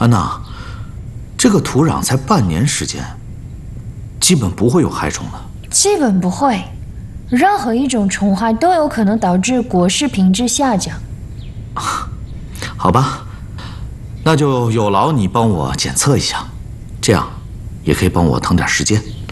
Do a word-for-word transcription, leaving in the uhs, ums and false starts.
安娜，这个土壤才半年时间，基本不会有害虫的。 基本不会，任何一种虫害都有可能导致果实品质下降。 好吧，那就有劳你帮我检测一下，这样也可以帮我腾点时间。